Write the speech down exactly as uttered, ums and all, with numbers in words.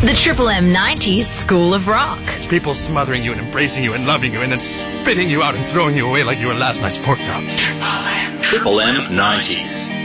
The Triple M nineties School of Rock. It's people smothering you and embracing you and loving you and then spitting you out and throwing you away like you were last night's pork chops. Triple M nineties.